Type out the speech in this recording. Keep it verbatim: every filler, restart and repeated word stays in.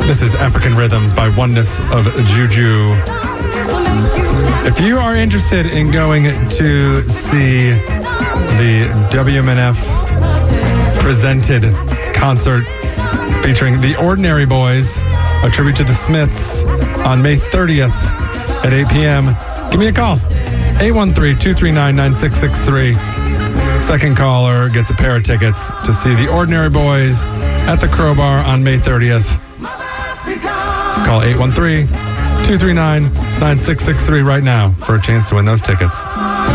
This is African Rhythms by Oneness of Juju. If you are interested in going to see the W M N F presented concert featuring the Ordinary Boys, a tribute to the Smiths, on May thirtieth at eight p.m., give me a call. eight one three, two three nine, nine six six three. Second caller gets a pair of tickets to see the Ordinary Boys at the Crowbar on May thirtieth. Call eight one three, two three nine, nine six six three right now for a chance to win those tickets.